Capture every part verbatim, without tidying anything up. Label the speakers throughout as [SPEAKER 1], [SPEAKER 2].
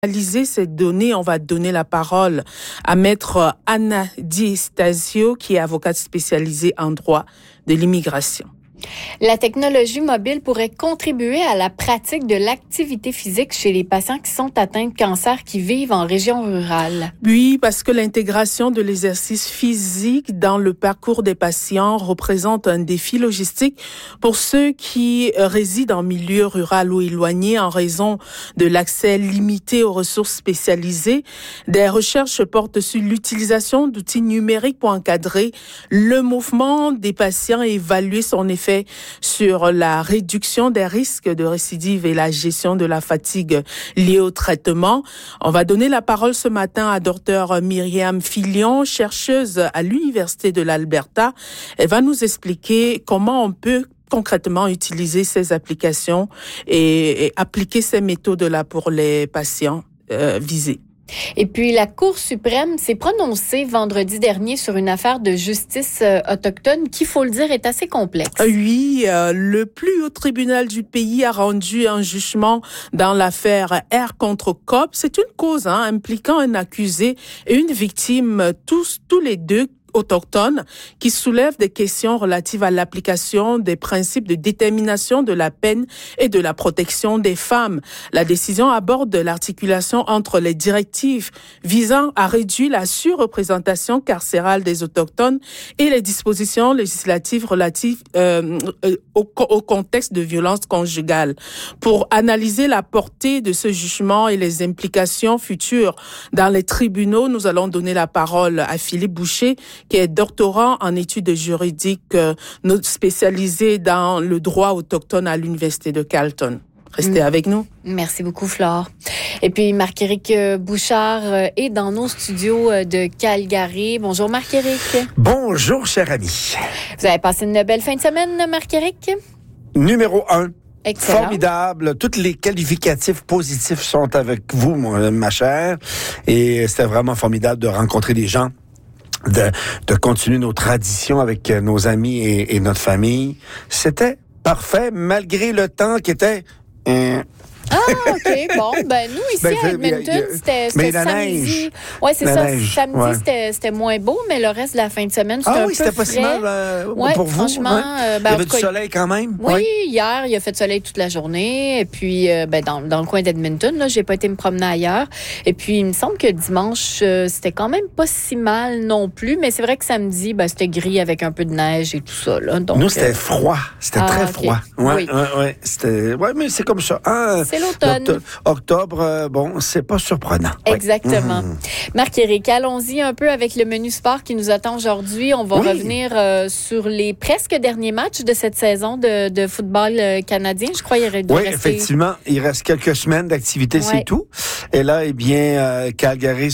[SPEAKER 1] Analyser ces données, on va donner la parole à Maître Anna Di Stasio, qui est avocate spécialisée en droit de l'immigration.
[SPEAKER 2] La technologie mobile pourrait contribuer à la pratique de l'activité physique chez les patients qui sont atteints de cancer qui vivent en région rurale.
[SPEAKER 1] Oui, parce que l'intégration de l'exercice physique dans le parcours des patients représente un défi logistique pour ceux qui résident en milieu rural ou éloigné en raison de l'accès limité aux ressources spécialisées. Des recherches portent sur l'utilisation d'outils numériques pour encadrer le mouvement des patients et évaluer son effet sur la réduction des risques de récidive et la gestion de la fatigue liée au traitement. On va donner la parole ce matin à Dr Myriam Filion, chercheuse à l'Université de l'Alberta. Elle va nous expliquer comment on peut concrètement utiliser ces applications et, et appliquer ces méthodes-là pour les patients euh, visés.
[SPEAKER 2] Et puis, la Cour suprême s'est prononcée vendredi dernier sur une affaire de justice euh, autochtone qui, il faut le dire, est assez complexe.
[SPEAKER 1] Oui, euh, le plus haut tribunal du pays a rendu un jugement dans l'affaire R contre Cobb. C'est une cause hein, impliquant un accusé et une victime, tous, tous les deux autochtones, qui soulèvent des questions relatives à l'application des principes de détermination de la peine et de la protection des femmes. La décision aborde l'articulation entre les directives visant à réduire la surreprésentation carcérale des autochtones et les dispositions législatives relatives euh, au, au contexte de violence conjugale. Pour analyser la portée de ce jugement et les implications futures dans les tribunaux, nous allons donner la parole à Philippe Boucher, qui est doctorant en études juridiques, euh, spécialisé dans le droit autochtone à l'Université de Carleton. Restez mmh. avec nous.
[SPEAKER 2] Merci beaucoup, Flore. Et puis, Marc-Éric Bouchard est dans nos studios de Calgary. Bonjour, Marc-Éric.
[SPEAKER 3] Bonjour, cher ami.
[SPEAKER 2] Vous avez passé une belle fin de semaine, Marc-Éric?
[SPEAKER 3] Numéro un.
[SPEAKER 2] Excellent.
[SPEAKER 3] Formidable. Tous les qualificatifs positifs sont avec vous, ma chère. Et c'était vraiment formidable de rencontrer des gens. De, de continuer nos traditions avec nos amis et, et notre famille. C'était parfait, malgré le temps qui était... Euh,
[SPEAKER 2] Ah, OK. Bon, ben nous, ici, ben, à Edmonton, c'était, c'était samedi. Oui, c'est ça. Neige, samedi, ouais. c'était, c'était moins beau, mais le reste de la fin de semaine, c'était ah, un
[SPEAKER 3] oui,
[SPEAKER 2] peu
[SPEAKER 3] c'était
[SPEAKER 2] frais.
[SPEAKER 3] pas si mal euh,
[SPEAKER 2] ouais,
[SPEAKER 3] pour vous.
[SPEAKER 2] Franchement,
[SPEAKER 3] ouais.
[SPEAKER 2] euh, ben,
[SPEAKER 3] il y avait du soleil quand même.
[SPEAKER 2] Oui,
[SPEAKER 3] ouais.
[SPEAKER 2] hier, il a fait soleil toute la journée. Et puis, euh, ben, dans, dans le coin d'Edmonton, là, j'ai pas été me promener ailleurs. Et puis, il me semble que dimanche, euh, c'était quand même pas si mal non plus. Mais c'est vrai que samedi, ben, c'était gris avec un peu de neige et tout ça. Là. Donc,
[SPEAKER 3] nous, c'était
[SPEAKER 2] euh...
[SPEAKER 3] froid. C'était ah, très okay. froid. Ouais, oui. ouais, ouais. C'était... ouais, mais c'est comme ça. Hein,
[SPEAKER 2] c'est l'automne.
[SPEAKER 3] Octobre, euh, bon, c'est pas surprenant.
[SPEAKER 2] Exactement.
[SPEAKER 3] Mmh.
[SPEAKER 2] Marc-Éric, allons-y un peu avec le menu sport qui nous attend aujourd'hui. On va
[SPEAKER 3] oui.
[SPEAKER 2] revenir euh, sur les presque derniers matchs de cette saison de, de football euh, canadien. Je crois qu'il y aurait dû
[SPEAKER 3] Oui,
[SPEAKER 2] rester...
[SPEAKER 3] effectivement. Il reste quelques semaines d'activité, ouais. c'est tout. Et là, eh bien, euh, Calgary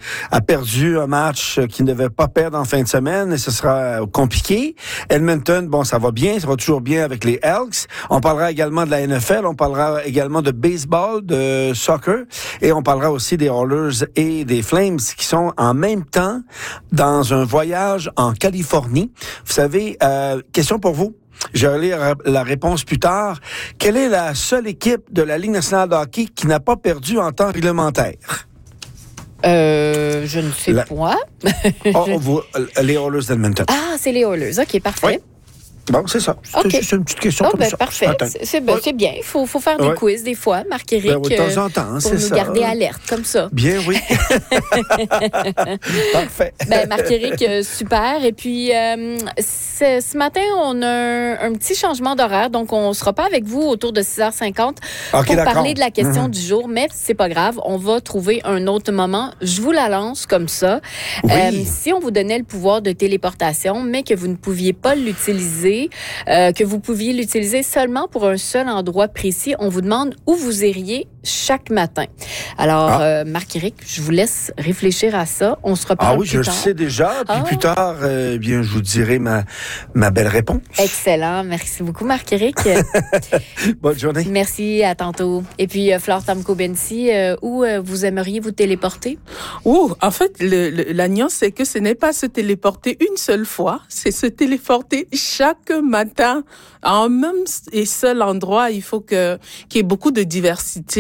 [SPEAKER 3] a perdu un match qu'il ne devait pas perdre en fin de semaine et ce sera compliqué. Edmonton, bon, ça va bien, ça va toujours bien avec les Elks. On parlera également de la N F L, on parlera également de baseball, de soccer, et on parlera aussi des Oilers et des Flames qui sont en même temps dans un voyage en Californie. Vous savez, euh, question pour vous. Je vais lire la réponse plus tard. Quelle est la seule équipe de la Ligue nationale de hockey qui n'a pas perdu en temps réglementaire?
[SPEAKER 2] Euh, je ne sais
[SPEAKER 3] la...
[SPEAKER 2] pas.
[SPEAKER 3] oh, vous, les Oilers d'Edmonton.
[SPEAKER 2] Ah, c'est les Oilers. OK, parfait.
[SPEAKER 3] Oui. Bon, c'est ça. C'est
[SPEAKER 2] okay.
[SPEAKER 3] juste une petite question
[SPEAKER 2] oh,
[SPEAKER 3] comme
[SPEAKER 2] ben,
[SPEAKER 3] ça.
[SPEAKER 2] Parfait. C'est, c'est, ben, ouais. c'est bien. Il faut, faut faire des ouais. quiz des fois, Marc-Éric,
[SPEAKER 3] ben, oui, de temps en temps,
[SPEAKER 2] pour
[SPEAKER 3] c'est
[SPEAKER 2] nous
[SPEAKER 3] ça.
[SPEAKER 2] garder alerte comme ça.
[SPEAKER 3] Bien, oui. Parfait.
[SPEAKER 2] Ben, Marc-Éric, euh, super. Et puis, euh, ce matin, on a un, un petit changement d'horaire. Donc, on ne sera pas avec vous autour de six heures cinquante
[SPEAKER 3] okay,
[SPEAKER 2] pour
[SPEAKER 3] d'accord.
[SPEAKER 2] parler de la question
[SPEAKER 3] mmh.
[SPEAKER 2] du jour. Mais c'est pas grave. On va trouver un autre moment. Je vous la lance comme ça.
[SPEAKER 3] Oui.
[SPEAKER 2] Euh, si on vous donnait le pouvoir de téléportation, mais que vous ne pouviez pas l'utiliser, euh, que vous pouviez l'utiliser seulement pour un seul endroit précis, on vous demande où vous iriez chaque matin. Alors, ah. euh, Marc-Éric, je vous laisse réfléchir à ça. On se reparle
[SPEAKER 3] Ah oui,
[SPEAKER 2] plus
[SPEAKER 3] je
[SPEAKER 2] tard.
[SPEAKER 3] le sais déjà. Puis ah. plus tard, euh, bien, je vous dirai ma, ma belle réponse.
[SPEAKER 2] Excellent. Merci beaucoup, Marc-Éric.
[SPEAKER 3] Bonne journée.
[SPEAKER 2] Merci, à tantôt. Et puis, euh, Flore Tamko-Bensi, euh, où euh, vous aimeriez vous téléporter?
[SPEAKER 1] Oh, en fait, le, le, la nuance, c'est que ce n'est pas se téléporter une seule fois, c'est se téléporter chaque matin en même et seul endroit. Il faut que, qu'il y ait beaucoup de diversité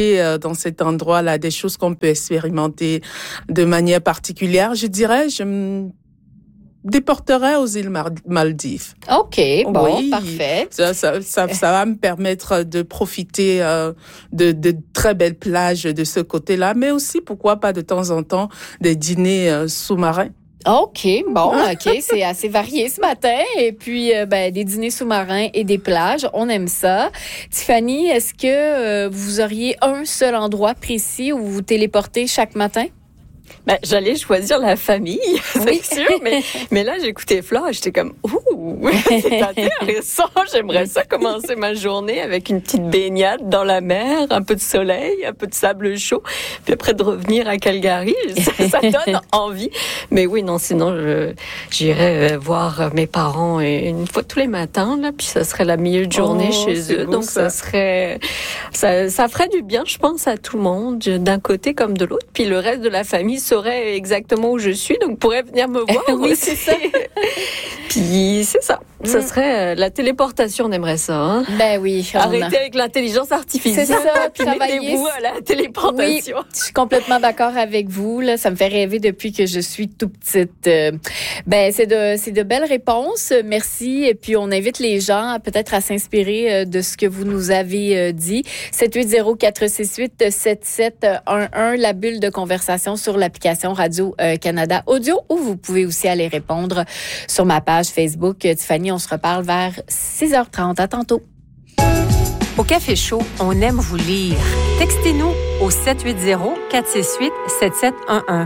[SPEAKER 1] aller euh, dans cet endroit-là, des choses qu'on peut expérimenter de manière particulière, je dirais, je me déporterai aux îles Maldives.
[SPEAKER 2] OK, bon,
[SPEAKER 1] oui,
[SPEAKER 2] parfait.
[SPEAKER 1] Ça, ça, ça, ça va me permettre de profiter euh, de, de très belles plages de ce côté-là, mais aussi, pourquoi pas, de temps en temps, des dîners euh, sous-marins.
[SPEAKER 2] OK, bon, OK, c'est assez varié ce matin. Et puis, euh, ben, des dîners sous-marins et des plages, on aime ça. Tiffany, est-ce que euh, vous auriez un seul endroit précis où vous vous téléportez chaque matin?
[SPEAKER 4] Ben, j'allais choisir la famille,
[SPEAKER 2] Oui.
[SPEAKER 4] c'est sûr, mais, mais là, j'écoutais Flore et j'étais comme, ouh, c'est intéressant, j'aimerais ça commencer ma journée avec une petite baignade dans la mer, un peu de soleil, un peu de sable chaud, puis après de revenir à Calgary, ça, ça donne envie. Mais oui, non, sinon, je, j'irais voir mes parents une fois tous les matins, là, puis ça serait la meilleure journée
[SPEAKER 1] oh,
[SPEAKER 4] chez eux,
[SPEAKER 1] beau,
[SPEAKER 4] donc
[SPEAKER 1] ça.
[SPEAKER 4] ça serait, ça, ça ferait du bien, je pense, à tout le monde, d'un côté comme de l'autre, puis le reste de la famille saurait exactement où je suis, donc pourrait venir me voir.
[SPEAKER 2] Oui,
[SPEAKER 4] aussi.
[SPEAKER 2] c'est ça.
[SPEAKER 4] Puis c'est ça. Ça serait euh, la téléportation, on aimerait ça. Hein?
[SPEAKER 2] Ben oui. On
[SPEAKER 4] Arrêtez
[SPEAKER 2] a...
[SPEAKER 4] avec l'intelligence artificielle.
[SPEAKER 2] C'est ça,
[SPEAKER 4] puis
[SPEAKER 2] travailler.
[SPEAKER 4] mettez-vous à la téléportation.
[SPEAKER 2] Oui, je suis complètement d'accord avec vous. Là, ça me fait rêver depuis que je suis tout petite. Euh, ben c'est de c'est de belles réponses. Merci. Et puis on invite les gens peut-être à s'inspirer de ce que vous nous avez dit. sept huit zéro quatre six huit sept sept un un, la bulle de conversation sur l'application Radio-Canada Audio, où vous pouvez aussi aller répondre sur ma page Facebook. Tiffany, on se reparle vers six heures trente. À tantôt.
[SPEAKER 5] Au Café Chaud, on aime vous lire. Textez-nous au sept huit zéro quatre six huit sept sept un un.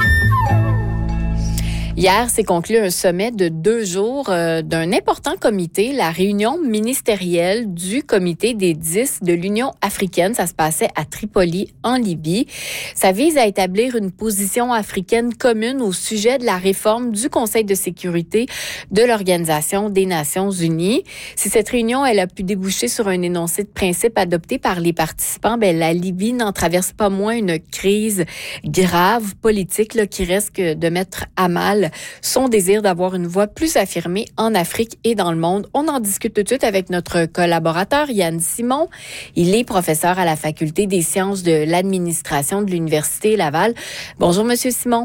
[SPEAKER 2] Hier s'est conclu un sommet de deux jours euh, d'un important comité, la réunion ministérielle du comité des dix de l'Union africaine. Ça se passait à Tripoli, en Libye. Ça vise à établir une position africaine commune au sujet de la réforme du Conseil de sécurité de l'Organisation des Nations unies. Si cette réunion, elle a pu déboucher sur un énoncé de principe adopté par les participants, ben, la Libye n'en traverse pas moins une crise grave politique là, qui risque de mettre à mal son désir d'avoir une voix plus affirmée en Afrique et dans le monde. On en discute tout de suite avec notre collaborateur Yann Simon. Il est professeur à la Faculté des sciences de l'administration de l'Université Laval. Bonjour, Monsieur Simon.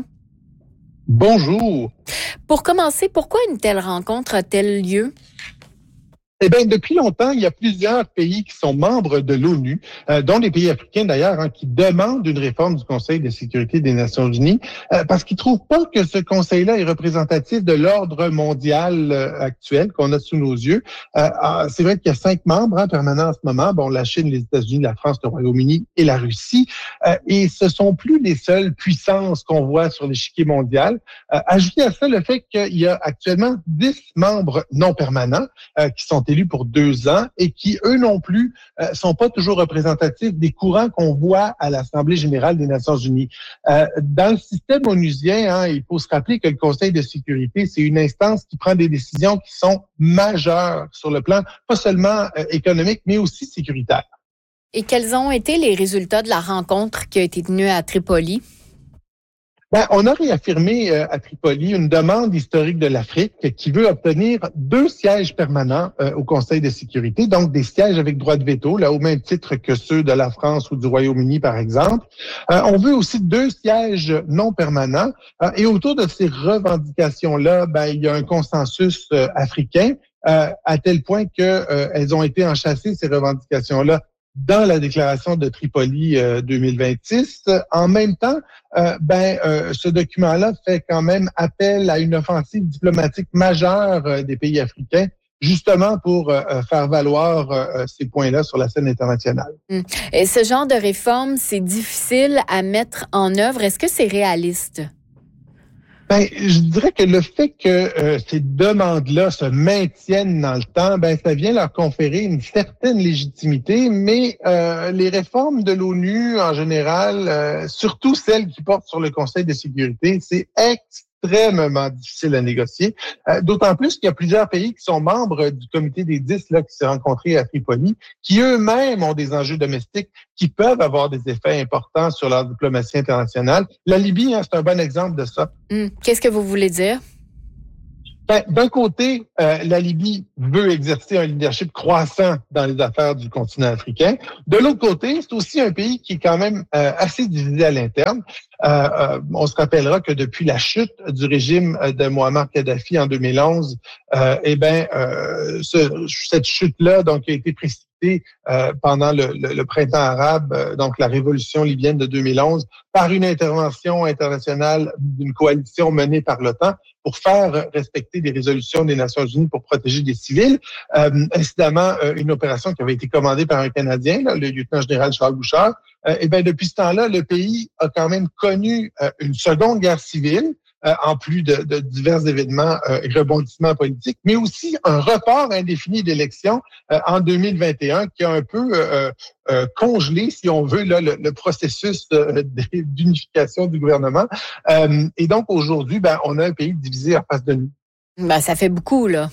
[SPEAKER 6] Bonjour.
[SPEAKER 2] Pour commencer, pourquoi une telle rencontre a-t-elle lieu?
[SPEAKER 6] Eh bien, depuis longtemps, il y a plusieurs pays qui sont membres de l'ONU, euh, dont les pays africains d'ailleurs, hein, qui demandent une réforme du Conseil de sécurité des Nations unies, euh, parce qu'ils trouvent pas que ce Conseil-là est représentatif de l'ordre mondial euh, actuel qu'on a sous nos yeux. Euh, euh, c'est vrai qu'il y a cinq membres hein, permanents en ce moment, bon, la Chine, les États-Unis, la France, le Royaume-Uni et la Russie, euh, et ce sont plus les seules puissances qu'on voit sur l'échiquier mondial. Euh, ajoutez à ça le fait qu'il y a actuellement dix membres non permanents euh, qui sont élus pour deux ans et qui, eux non plus, euh, sont pas toujours représentatifs des courants qu'on voit à l'Assemblée générale des Nations unies. Euh, dans le système onusien, hein, il faut se rappeler que le Conseil de sécurité, c'est une instance qui prend des décisions qui sont majeures sur le plan pas seulement euh, économique, mais aussi sécuritaire.
[SPEAKER 2] Et quels ont été les résultats de la rencontre qui a été tenue à Tripoli?
[SPEAKER 6] Ben, on a réaffirmé euh, à Tripoli une demande historique de l'Afrique qui veut obtenir deux sièges permanents euh, au Conseil de sécurité, donc des sièges avec droit de veto, là au même titre que ceux de la France ou du Royaume-Uni, par exemple. Euh, on veut aussi deux sièges non permanents. Euh, et autour de ces revendications-là, ben, il y a un consensus euh, africain euh, à tel point que euh, elles ont été enchâssées, ces revendications-là, dans la déclaration de Tripoli euh, deux mille vingt-six. En même temps, euh, ben euh, ce document-là fait quand même appel à une offensive diplomatique majeure euh, des pays africains, justement pour euh, faire valoir euh, ces points-là sur la scène internationale.
[SPEAKER 2] Et ce genre de réforme, c'est difficile à mettre en œuvre. Est-ce que c'est réaliste?
[SPEAKER 6] Ben, je dirais que le fait que euh, ces demandes-là se maintiennent dans le temps, ben, ça vient leur conférer une certaine légitimité, mais euh, les réformes de l'ONU en général, euh, surtout celles qui portent sur le Conseil de sécurité, c'est extrêmement difficile à négocier, euh, d'autant plus qu'il y a plusieurs pays qui sont membres du comité des dix là, qui s'est rencontré à Tripoli, qui eux-mêmes ont des enjeux domestiques qui peuvent avoir des effets importants sur leur diplomatie internationale. La Libye, hein, c'est un bon exemple de ça.
[SPEAKER 2] Mmh. Qu'est-ce que vous voulez dire?
[SPEAKER 6] Ben, d'un côté, euh, la Libye veut exercer un leadership croissant dans les affaires du continent africain. De l'autre côté, c'est aussi un pays qui est quand même euh, assez divisé à l'interne. Euh, euh, on se rappellera que depuis la chute du régime de Mohamed Kadhafi en deux mille onze, euh, eh ben, euh, ce, cette chute-là donc a été précipitée euh, pendant le, le, le printemps arabe, euh, donc la révolution libyenne de deux mille onze, par une intervention internationale d'une coalition menée par l'OTAN pour faire respecter des résolutions des Nations Unies pour protéger des civils. Euh, incidemment, euh, une opération qui avait été commandée par un Canadien, là, le lieutenant-général Charles Bouchard. Euh, et bien, depuis ce temps-là, le pays a quand même connu euh, une seconde guerre civile, euh, en plus de, de divers événements euh, et rebondissements politiques, mais aussi un report indéfini d'élections euh, en deux mille vingt et un qui a un peu euh, euh, congelé, si on veut, là, le, le processus euh, d'unification du gouvernement. Euh, et donc, aujourd'hui, ben, on a un pays divisé en face de nous.
[SPEAKER 2] Ben, ça fait beaucoup, là.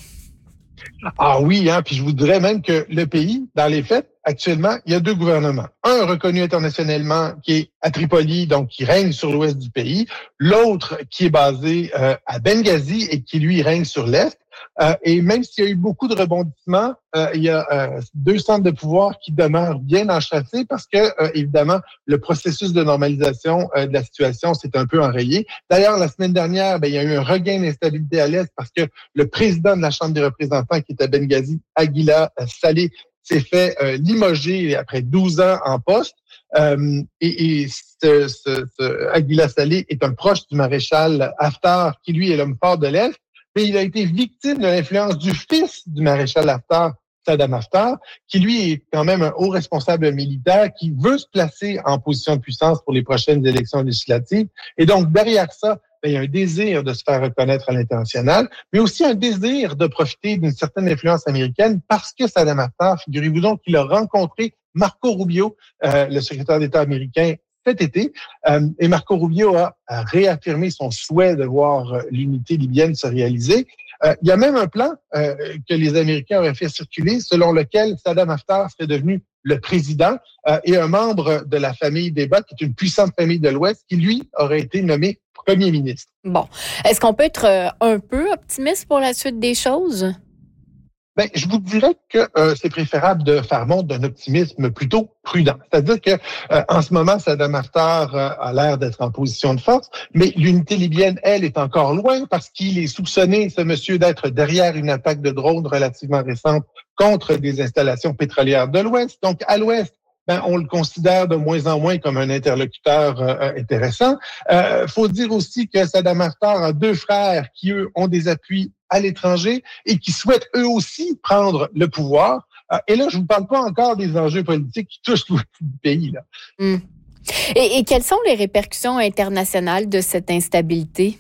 [SPEAKER 6] Ah oui, hein, puis je vous dirais même que le pays, dans les faits, actuellement, il y a deux gouvernements. Un reconnu internationalement qui est à Tripoli, donc qui règne sur l'ouest du pays. L'autre qui est basé euh, à Benghazi et qui, lui, règne sur l'est. Euh, et même s'il y a eu beaucoup de rebondissements, euh, il y a euh, deux centres de pouvoir qui demeurent bien enchâssés parce que, euh, évidemment, le processus de normalisation euh, de la situation s'est un peu enrayé. D'ailleurs, la semaine dernière, ben, il y a eu un regain d'instabilité à l'est parce que le président de la Chambre des représentants qui est à Benghazi, Aguila Saleh, s'est fait euh, limoger après douze ans en poste. Euh, et et ce, ce, ce Aguila Saleh est un proche du maréchal Haftar, qui lui est l'homme fort de l'Est. Mais il a été victime de l'influence du fils du maréchal Haftar, Saddam Haftar, qui lui est quand même un haut responsable militaire qui veut se placer en position de puissance pour les prochaines élections législatives. Et donc, derrière ça, il y a un désir de se faire reconnaître à l'international, mais aussi un désir de profiter d'une certaine influence américaine parce que Saddam Haftar, figurez-vous donc qu'il a rencontré Marco Rubio, euh, le secrétaire d'État américain, cet été. Euh, et Marco Rubio a, a réaffirmé son souhait de voir euh, l'unité libyenne se réaliser. Euh, il y a même un plan euh, que les Américains auraient fait circuler selon lequel Saddam Haftar serait devenu le président euh, et un membre de la famille Deba, qui est une puissante famille de l'Ouest, qui, lui, aurait été nommé premier ministre.
[SPEAKER 2] Bon. Est-ce qu'on peut être euh, un peu optimiste pour la suite des choses?
[SPEAKER 6] Ben, je vous dirais que euh, c'est préférable de faire montre d'un optimisme plutôt prudent. C'est-à-dire que euh, en ce moment, Saddam Haftar euh, a l'air d'être en position de force, mais l'unité libyenne, elle, est encore loin parce qu'il est soupçonné, ce monsieur, d'être derrière une attaque de drone relativement récente contre des installations pétrolières de l'Ouest. Donc, à l'Ouest, ben, on le considère de moins en moins comme un interlocuteur euh, intéressant. Euh, faut dire aussi que Saddam Haftar a deux frères qui, eux, ont des appuis à l'étranger et qui souhaitent eux aussi prendre le pouvoir. Euh, et là, je ne vous parle pas encore des enjeux politiques qui touchent tout le pays, là.
[SPEAKER 2] Mmh. Et, et quelles sont les répercussions internationales de cette instabilité?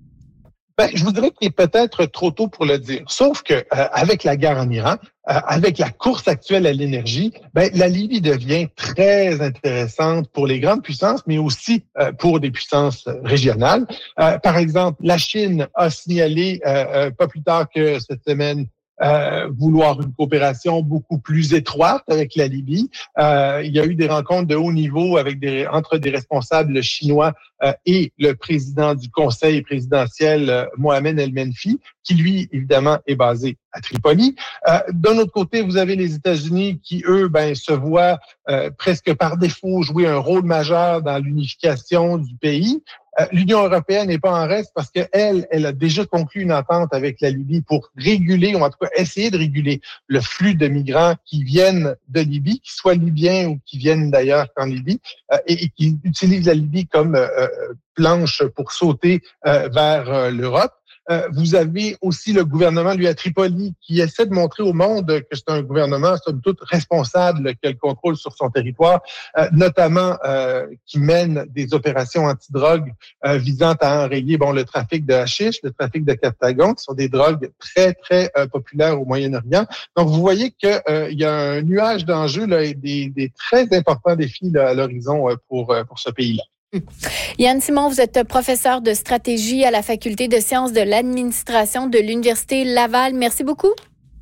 [SPEAKER 6] Ben, je vous dirais qu'il est peut-être trop tôt pour le dire. Sauf que euh, avec la guerre en Iran, euh, avec la course actuelle à l'énergie, ben, la Libye devient très intéressante pour les grandes puissances, mais aussi euh, pour des puissances régionales. Euh, par exemple, la Chine a signalé euh, euh, pas plus tard que cette semaine Euh, vouloir une coopération beaucoup plus étroite avec la Libye. Euh, il y a eu des rencontres de haut niveau avec des, entre des responsables chinois euh, et le président du conseil présidentiel, euh, Mohamed El-Menfi, qui lui, évidemment, est basé à Tripoli. Euh, d'un autre côté, vous avez les États-Unis qui, eux, ben, se voient euh, presque par défaut jouer un rôle majeur dans l'unification du pays. Euh, L'Union européenne n'est pas en reste parce qu'elle, elle a déjà conclu une entente avec la Libye pour réguler, ou en tout cas essayer de réguler le flux de migrants qui viennent de Libye, qu'ils soient libyens ou qui viennent d'ailleurs qu'en Libye, euh, et, et qui utilisent la Libye comme euh, planche pour sauter euh, vers euh, l'Europe. Euh, vous avez aussi le gouvernement, lui, à Tripoli, qui essaie de montrer au monde que c'est un gouvernement, somme toute, responsable, qui a le contrôle sur son territoire, euh, notamment euh, qui mène des opérations antidrogue euh, visant à enrayer bon, le trafic de hashish, le trafic de Captagon, qui sont des drogues très, très euh, populaires au Moyen-Orient. Donc, vous voyez qu'il euh, y a un nuage d'enjeux là, et des, des très importants défis là, à l'horizon euh, pour, euh, pour ce pays-là.
[SPEAKER 2] Yann Simon, vous êtes professeur de stratégie à la Faculté de sciences de l'administration de l'Université Laval. Merci beaucoup.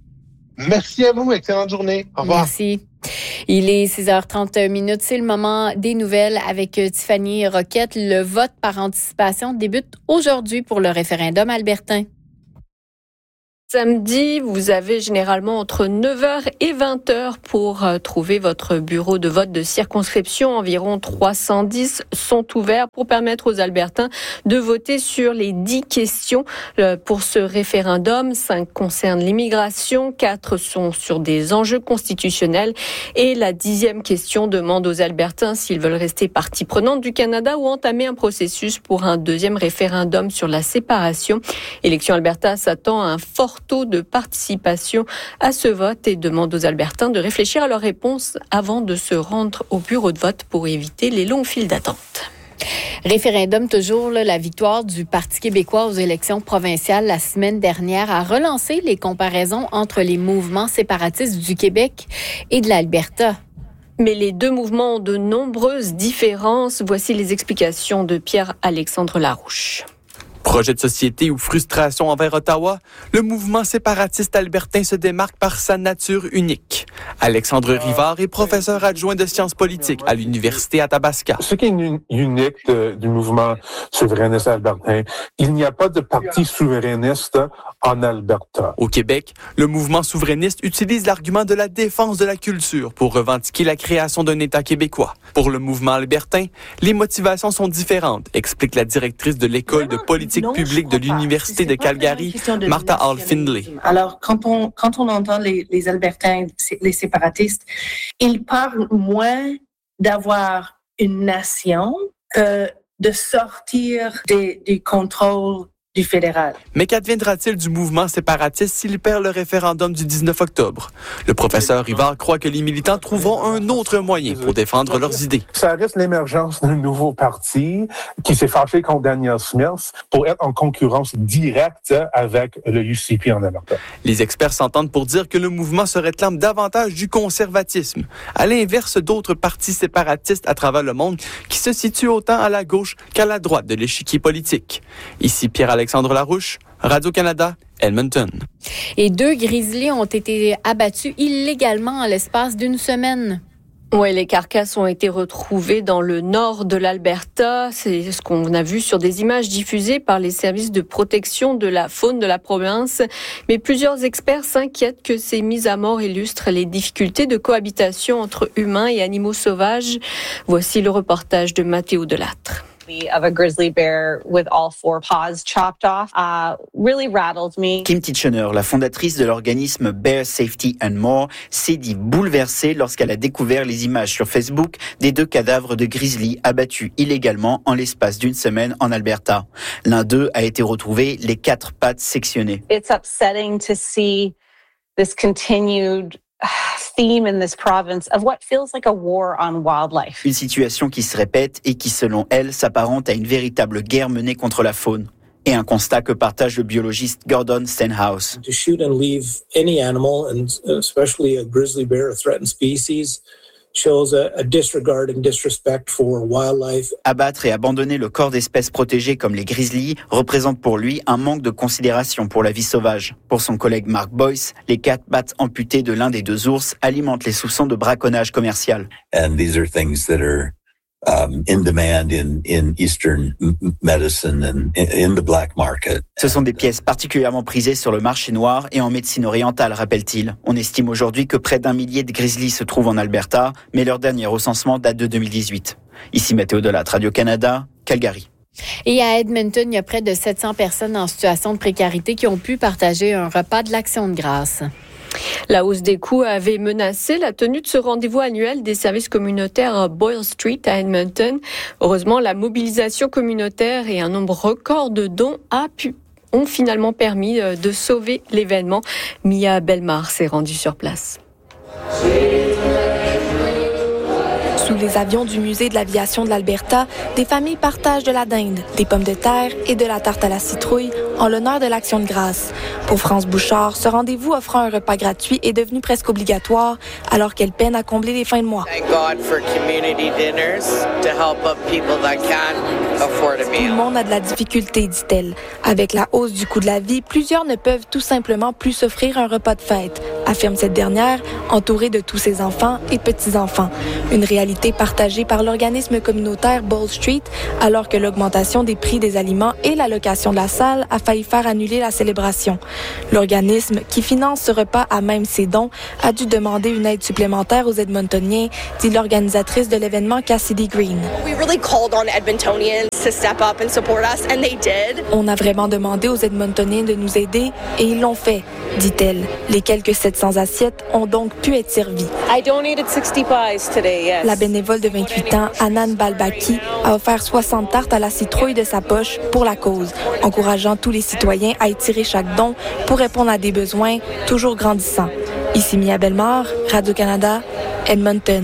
[SPEAKER 6] Merci à vous. Excellente journée. Au revoir.
[SPEAKER 2] Merci. Il est six heures trente minutes. C'est le moment des nouvelles avec Tiffany Roquette. Le vote par anticipation débute aujourd'hui pour le référendum albertain.
[SPEAKER 4] Samedi, vous avez généralement entre neuf heures et vingt heures pour euh, trouver votre bureau de vote de circonscription. Environ trois cent dix sont ouverts pour permettre aux Albertains de voter sur les dix questions euh, pour ce référendum. Cinq concernent l'immigration, quatre sont sur des enjeux constitutionnels et la dixième question demande aux Albertains s'ils veulent rester partie prenante du Canada ou entamer un processus pour un deuxième référendum sur la séparation. Élection Alberta s'attend à un fort taux de participation à ce vote et demande aux Albertains de réfléchir à leur réponse avant de se rendre au bureau de vote pour éviter les longues files d'attente.
[SPEAKER 2] Référendum toujours, là, la victoire du Parti québécois aux élections provinciales la semaine dernière a relancé les comparaisons entre les mouvements séparatistes du Québec et de l'Alberta.
[SPEAKER 4] Mais les deux mouvements ont de nombreuses différences. Voici les explications de Pierre-Alexandre Larouche.
[SPEAKER 7] Projet de société ou frustration envers Ottawa, le mouvement séparatiste albertain se démarque par sa nature unique. Alexandre Rivard est professeur adjoint de sciences politiques à l'Université Athabasca.
[SPEAKER 8] Ce qui est unique de, du mouvement souverainiste albertain, il n'y a pas de parti souverainiste en Alberta.
[SPEAKER 7] Au Québec, le mouvement souverainiste utilise l'argument de la défense de la culture pour revendiquer la création d'un État québécois. Pour le mouvement albertain, les motivations sont différentes, explique la directrice de l'école de politique non, publique de l'Université de Calgary, de Martha Hall Findlay.
[SPEAKER 9] Alors, quand on, quand on entend les, les Albertains, les séparatistes, ils parlent moins d'avoir une nation que de sortir des, du contrôle du fédéral.
[SPEAKER 7] Mais qu'adviendra-t-il du mouvement séparatiste s'il perd le référendum du dix-neuf octobre? Le professeur Rivard croit que les militants trouveront un autre moyen pour défendre leurs idées.
[SPEAKER 8] Ça reste l'émergence d'un nouveau parti qui s'est fâché contre Danielle Smith pour être en concurrence directe avec le U C P en Alberta.
[SPEAKER 7] Les experts s'entendent pour dire que le mouvement se réclame davantage du conservatisme, à l'inverse d'autres partis séparatistes à travers le monde qui se situent autant à la gauche qu'à la droite de l'échiquier politique. Ici Pierre Alexandre Larouche, Radio-Canada, Edmonton.
[SPEAKER 2] Et deux grizzlies ont été abattus illégalement en l'espace d'une semaine.
[SPEAKER 4] Oui, les carcasses ont été retrouvées dans le nord de l'Alberta. C'est ce qu'on a vu sur des images diffusées par les services de protection de la faune de la province. Mais plusieurs experts s'inquiètent que ces mises à mort illustrent les difficultés de cohabitation entre humains et animaux sauvages. Voici le reportage de Mathéo Delattre.
[SPEAKER 10] Of a grizzly bear with all four paws chopped off uh, really rattled me.
[SPEAKER 11] Kim Titchener, la fondatrice de l'organisme Bear Safety and More, s'est dit bouleversée lorsqu'elle a découvert les images sur Facebook des deux cadavres de grizzly abattus illégalement en l'espace d'une semaine en Alberta. L'un d'eux a été retrouvé, les quatre pattes sectionnées.
[SPEAKER 10] It's upsetting to see this continued theme in this province of what feels like a war on wildlife.
[SPEAKER 11] Une situation qui se répète et qui, selon elle, s'apparente à une véritable guerre menée contre la faune. Et un constat que partage le biologiste Gordon Stenhouse.
[SPEAKER 12] To shoot and leave any animal, and especially a grizzly bear, a threatened species, shows a, a disregard and disrespect for wildlife.
[SPEAKER 11] Abattre et abandonner le corps d'espèces protégées comme les grizzlies représente pour lui un manque de considération pour la vie sauvage. Pour son collègue Mark Boyce, les quatre pattes amputées de l'un des deux ours alimentent les soupçons de braconnage commercial.
[SPEAKER 13] And these are things that are Um, in demand in, in Eastern medicine and in the black market.
[SPEAKER 11] Ce sont des pièces particulièrement prisées sur le marché noir et en médecine orientale, rappelle-t-il. On estime aujourd'hui que près d'un millier de grizzlies se trouvent en Alberta, mais leur dernier recensement date de deux mille dix-huit. Ici Mathéo Delattre, Radio-Canada, Calgary.
[SPEAKER 2] Et à Edmonton, il y a près de sept cents personnes en situation de précarité qui ont pu partager un repas de l'Action de grâce.
[SPEAKER 4] La hausse des coûts avait menacé la tenue de ce rendez-vous annuel des services communautaires à Boyle Street à Edmonton. Heureusement, la mobilisation communautaire et un nombre record de dons a pu, ont finalement permis de sauver l'événement. Mia Belmar s'est rendue sur place.
[SPEAKER 14] Sous les avions du Musée de l'aviation de l'Alberta, des familles partagent de la dinde, des pommes de terre et de la tarte à la citrouille en l'honneur de l'Action de grâce. Pour France Bouchard, ce rendez-vous offrant un repas gratuit est devenu presque obligatoire alors qu'elle peine à combler les fins de mois. Tout le monde a de la difficulté, dit-elle. Avec la hausse du coût de la vie, plusieurs ne peuvent tout simplement plus s'offrir un repas de fête. affirme cette dernière, entourée de tous ses enfants et petits-enfants. Une réalité partagée par l'organisme communautaire Ball Street, alors que l'augmentation des prix des aliments et la location de la salle a failli faire annuler la célébration. L'organisme, qui finance ce repas à même ses dons, a dû demander une aide supplémentaire aux Edmontoniens, dit l'organisatrice de l'événement Cassidy Green.
[SPEAKER 15] We really called on Edmontonians to step up and support us, and they did.
[SPEAKER 14] On a vraiment demandé aux Edmontoniens de nous aider et ils l'ont fait, dit-elle. Les quelques sept cents assiettes ont donc pu être servies.
[SPEAKER 15] I donated sixty pies today, yes.
[SPEAKER 14] La bénévole de vingt-huit ans, Anan Balbaki, a offert soixante tartes à la citrouille de sa poche pour la cause, encourageant tous les citoyens à étirer chaque don pour répondre à des besoins toujours grandissants. Ici Mia Bellemare, Radio-Canada, Edmonton.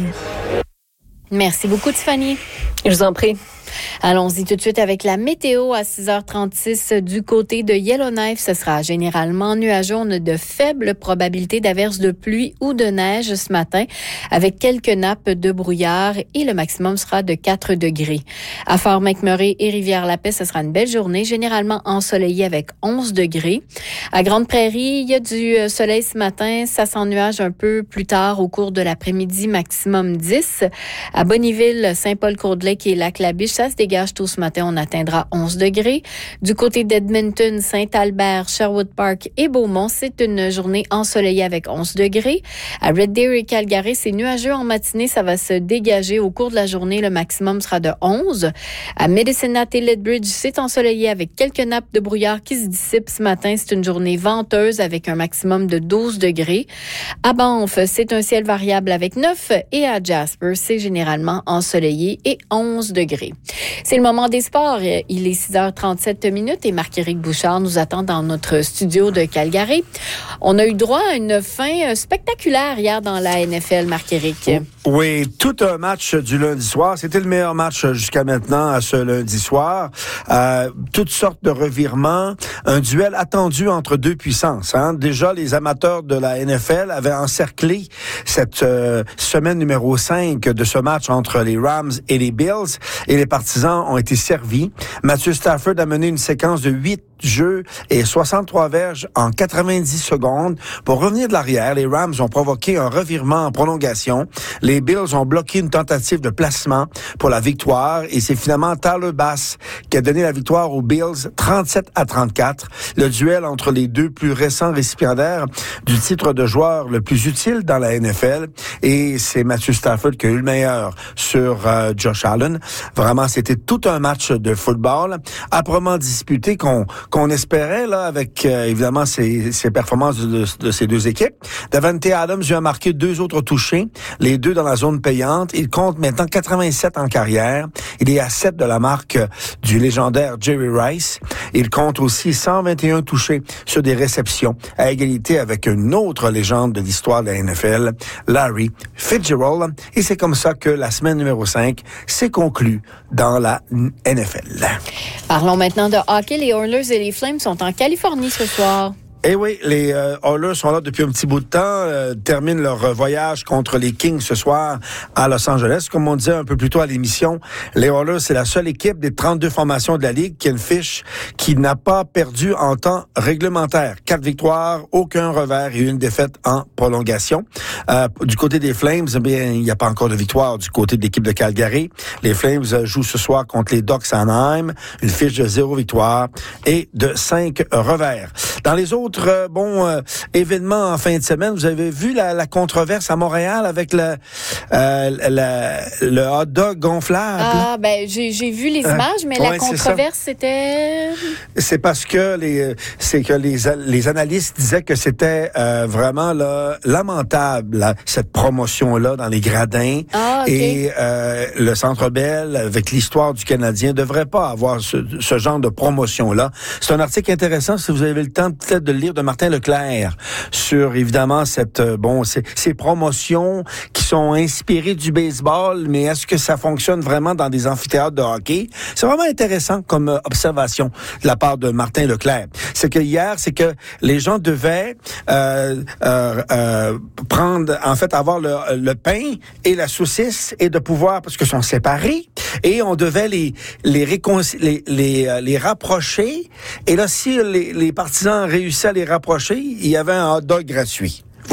[SPEAKER 2] Merci beaucoup, Tiffany.
[SPEAKER 4] Je vous en prie.
[SPEAKER 2] Allons-y tout de suite avec la météo à six heures trente-six du côté de Yellowknife. Ce sera généralement nuageux. On a de faibles probabilités d'averses de pluie ou de neige ce matin avec quelques nappes de brouillard et le maximum sera de quatre degrés. À Fort McMurray et Rivière-la-Paix, ce sera une belle journée, généralement ensoleillée avec onze degrés. À Grande Prairie, il y a du soleil ce matin. Ça s'ennuage un peu plus tard au cours de l'après-midi, maximum dix. À Bonnyville, Saint-Paul-Courdelake et Lac-la-Biche, ça se dégage tôt ce matin, on atteindra onze degrés. Du côté d'Edmonton, Saint-Albert, Sherwood Park et Beaumont, c'est une journée ensoleillée avec onze degrés. À Red Deer et Calgary, c'est nuageux en matinée, ça va se dégager au cours de la journée, le maximum sera de onze. À Medicine Hat et Lethbridge, c'est ensoleillé avec quelques nappes de brouillard qui se dissipent ce matin. C'est une journée venteuse avec un maximum de douze degrés. À Banff, c'est un ciel variable avec neuf et à Jasper, c'est généralement ensoleillé et onze degrés. C'est le moment des sports. Il est six heures trente-sept minutes et Marc-Éric Bouchard nous attend dans notre studio de Calgary. On a eu droit à une fin spectaculaire hier dans la N F L, Marc-Éric.
[SPEAKER 3] Oui, tout un match du lundi soir. C'était le meilleur match jusqu'à maintenant à ce lundi soir. Euh, toutes sortes de revirements. Un duel attendu entre deux puissances. Hein. Déjà, les amateurs de la N F L avaient encerclé cette euh, semaine numéro cinq de ce match entre les Rams et les Bills. Et les partisans ont été servis. Matthew Stafford a mené une séquence de huit jeux et soixante-trois verges en quatre-vingt-dix secondes. Pour revenir de l'arrière, les Rams ont provoqué un revirement en prolongation. Les Bills ont bloqué une tentative de placement pour la victoire et c'est finalement Tyler Bass qui a donné la victoire aux Bills trente-sept à trente-quatre. Le duel entre les deux plus récents récipiendaires du titre de joueur le plus utile dans la N F L et c'est Matthew Stafford qui a eu le meilleur sur euh, Josh Allen. Vraiment, c'était tout un match de football âprement disputé qu'on qu'on espérait là avec euh, évidemment ces, ces performances de, de, de ces deux équipes. Davante Adams lui a marqué deux autres touchés, les deux dans la zone payante. Il compte maintenant quatre-vingt-sept en carrière. Il est à sept de la marque du légendaire Jerry Rice. Il compte aussi cent vingt et un touchés sur des réceptions, à égalité avec une autre légende de l'histoire de la N F L, Larry Fitzgerald. Et c'est comme ça que la semaine numéro cinq s'est conclue dans la N F L.
[SPEAKER 2] Parlons maintenant de hockey. Les Oilers et les Flames sont en Californie ce soir.
[SPEAKER 3] Eh oui, les euh, Oilers sont là depuis un petit bout de temps, euh, terminent leur voyage contre les Kings ce soir à Los Angeles. Comme on disait un peu plus tôt à l'émission, les Oilers, c'est la seule équipe des trente-deux formations de la Ligue qui a une fiche qui n'a pas perdu en temps réglementaire. Quatre victoires, aucun revers et une défaite en prolongation. Euh, du côté des Flames, eh bien, il n'y a pas encore de victoire du côté de l'équipe de Calgary. Les Flames jouent ce soir contre les Ducks Anaheim, une fiche de zéro victoire et de cinq revers. Dans les autres euh, bon euh, événements en fin de semaine, vous avez vu la, la controverse à Montréal avec le, euh, la, le hot dog gonflable.
[SPEAKER 2] Ah, ben j'ai, j'ai vu les images, mais euh, la ouais, controverse, c'est c'était...
[SPEAKER 3] C'est parce que les c'est que les, les analystes disaient que c'était euh, vraiment là, lamentable, là, cette promotion-là dans les gradins.
[SPEAKER 2] Ah, okay.
[SPEAKER 3] Et euh, le Centre Bell, avec l'histoire du Canadien, devrait pas avoir ce, ce genre de promotion-là. C'est un article intéressant, si vous avez le temps peut-être de le lire, de Martin Leclerc, sur évidemment cette bon ces, ces promotions qui sont inspirées du baseball, mais est-ce que ça fonctionne vraiment dans des amphithéâtres de hockey? C'est vraiment intéressant comme euh, observation de la part de Martin Leclerc. C'est que hier, c'est que les gens devaient euh, euh, euh, prendre, en fait, avoir le, le pain et la saucisse et de pouvoir, parce que sont séparés, et on devait les les réconcilier, les, les, les rapprocher. Et là, si les, les partisans réussissaient à les rapprocher, il y avait un hot dog gratuit. Vous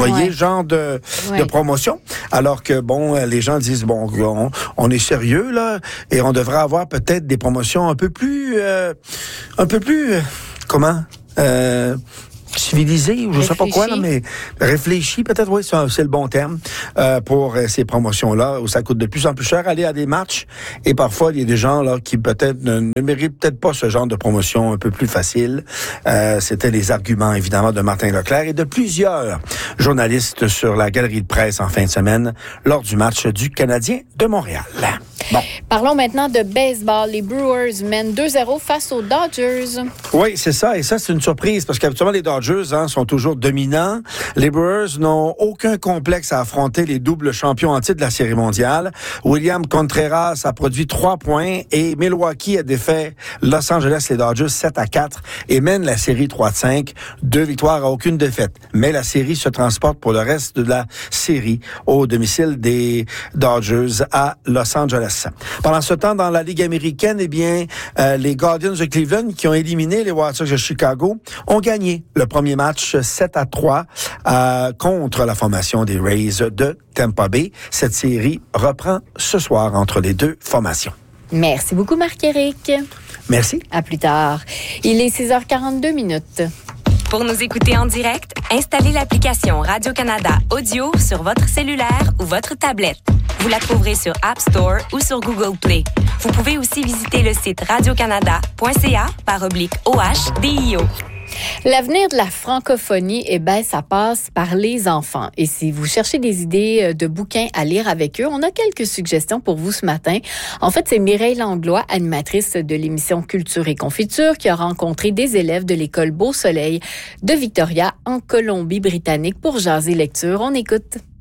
[SPEAKER 3] voyez,
[SPEAKER 2] Ouais.
[SPEAKER 3] le genre de,
[SPEAKER 2] Ouais.
[SPEAKER 3] de promotion. Alors que, bon, les gens disent, bon, on, on est sérieux, là, et on devrait avoir peut-être des promotions un peu plus, euh, un peu plus, euh, comment, euh, civilisé, ou je ne sais pas quoi, là, mais réfléchi, peut-être, oui, c'est, c'est le bon terme, euh, pour euh, ces promotions-là, où ça coûte de plus en plus cher aller à des matchs, et parfois, il y a des gens, là, qui peut-être ne, ne méritent peut-être pas ce genre de promotion un peu plus facile. Euh, c'était les arguments, évidemment, de Martin Leclerc et de plusieurs journalistes sur la galerie de presse en fin de semaine, lors du match du Canadien de Montréal. Bon.
[SPEAKER 2] Parlons maintenant de baseball. Les Brewers mènent deux zéro face aux Dodgers.
[SPEAKER 3] Oui, c'est ça. Et ça, c'est une surprise parce qu'habituellement, les Dodgers hein, sont toujours dominants. Les Brewers n'ont aucun complexe à affronter les doubles champions en titre de la Série mondiale. William Contreras a produit trois points et Milwaukee a défait Los Angeles, les Dodgers, sept à quatre et mène la série trois à cinq. Deux victoires à aucune défaite. Mais la série se transporte pour le reste de la série au domicile des Dodgers à Los Angeles. Pendant ce temps, dans la Ligue américaine, eh bien, euh, les Guardians de Cleveland, qui ont éliminé les White Sox de Chicago, ont gagné le premier match sept à trois euh, contre la formation des Rays de Tampa Bay. Cette série reprend ce soir entre les deux formations.
[SPEAKER 2] Merci beaucoup, Marc-Éric.
[SPEAKER 3] Merci.
[SPEAKER 2] À plus tard. Il est six heures quarante-deux minutes.
[SPEAKER 16] Pour nous écouter en direct, installez l'application Radio-Canada Audio sur votre cellulaire ou votre tablette. Vous la trouverez sur App Store ou sur Google Play. Vous pouvez aussi visiter le site radiocanada point c a par oblique O H D I O.
[SPEAKER 2] L'avenir de la francophonie, eh ben, ça passe par les enfants. Et si vous cherchez des idées de bouquins à lire avec eux, on a quelques suggestions pour vous ce matin. En fait, c'est Mireille Langlois, animatrice de l'émission Culture et Confiture, qui a rencontré des élèves de l'école Beau Soleil de Victoria en Colombie-Britannique pour jaser lecture. On écoute.